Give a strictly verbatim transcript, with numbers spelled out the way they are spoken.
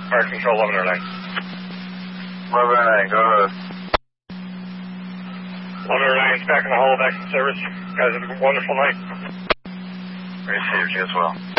Fire Control, eleven oh nine. eleven oh nine, go ahead. eleven oh nine is back in the hall, back in service. You guys have a wonderful night. Received, you as well.